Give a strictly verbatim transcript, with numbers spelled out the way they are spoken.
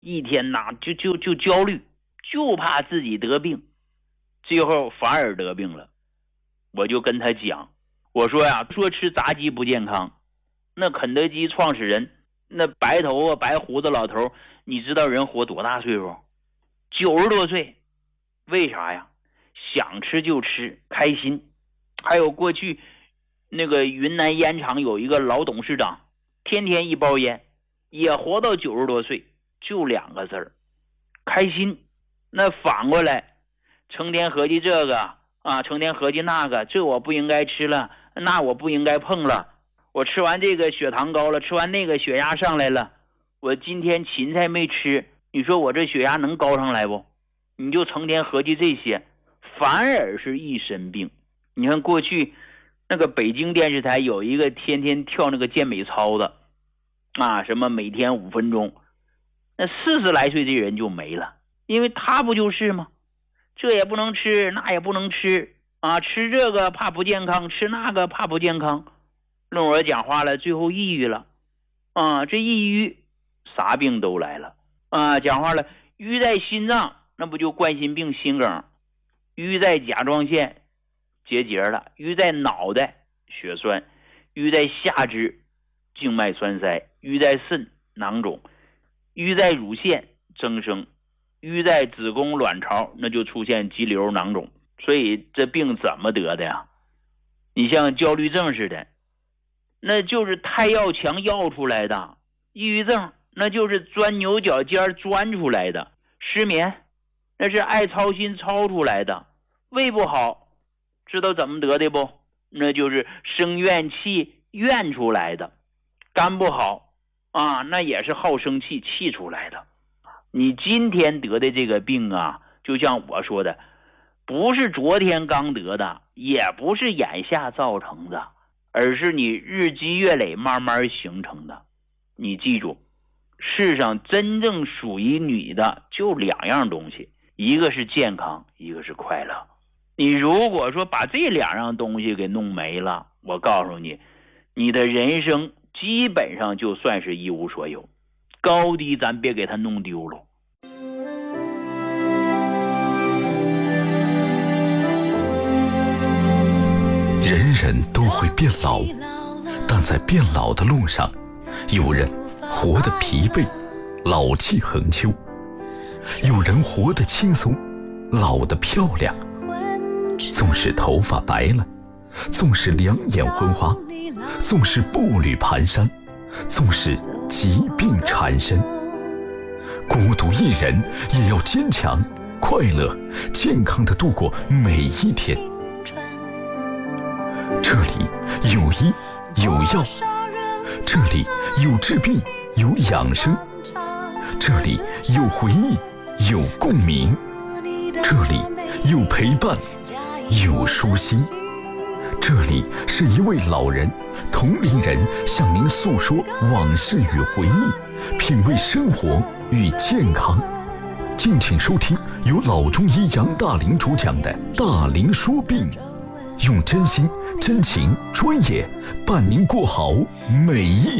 一天呐就就就焦虑，就怕自己得病，最后反而得病了。我就跟他讲，我说呀，说吃炸鸡不健康，那肯德基创始人那白头发白胡子老头，你知道人活多大岁数？九十多岁。为啥呀？想吃就吃，开心。还有过去那个云南烟厂有一个老董事长，天天一包烟，也活到九十多岁，就两个字儿，开心。那反过来成天合计这个啊，成天合计那个，这我不应该吃了，那我不应该碰了，我吃完这个血糖高了，吃完那个血压上来了，我今天芹菜没吃，你说我这血压能高上来不？你就成天合计这些，反而是一身病。你看过去那个北京电视台有一个天天跳那个健美操的啊，什么每天五分钟，那四十来岁这人就没了，因为他不就是吗？这也不能吃，那也不能吃啊，吃这个怕不健康，吃那个怕不健康，弄我讲话了，最后抑郁了啊，这抑郁啥病都来了啊，讲话了，瘀在心脏，那不就冠心病、心梗，瘀在甲状腺结节了，瘀在脑袋血栓，瘀在下肢静脉栓塞，瘀在肾囊肿，瘀在乳腺增生，瘀在子宫卵巢，那就出现肌瘤囊肿。所以这病怎么得的呀？你像焦虑症似的，那就是太要强要出来的；抑郁症那就是钻牛角尖钻出来的；失眠那是爱操心操出来的；胃不好知道怎么得的不？那就是生怨气怨出来的；肝不好啊，那也是好生气气出来的。你今天得的这个病啊，就像我说的，不是昨天刚得的，也不是眼下造成的，而是你日积月累慢慢形成的。你记住，世上真正属于你的就两样东西，一个是健康，一个是快乐。你如果说把这两样东西给弄没了，我告诉你，你的人生基本上就算是一无所有。高低咱别给它弄丢了。 人人都会变老，但在变老的路上，有人活得疲惫，老气横秋；有人活得轻松，老得漂亮。纵使头发白了，纵使两眼昏花，纵使步履蹒跚，纵使疾病缠身，孤独一人也要坚强、快乐、健康地度过每一天。这里有医有药，这里有治病有养生，这里有回忆有共鸣，这里有陪伴有舒心。这里是一位老人同龄人向您诉说往事与回忆，品味生活与健康。敬请收听由老中医杨大林主讲的大林说病，用真心真情专业伴您过好每一